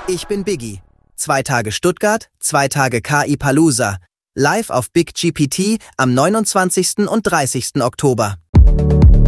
Ich bin Biggie. 2 Tage Stuttgart, 2 Tage KI Palooza. Live auf Big GPT am 29. und 30. Oktober.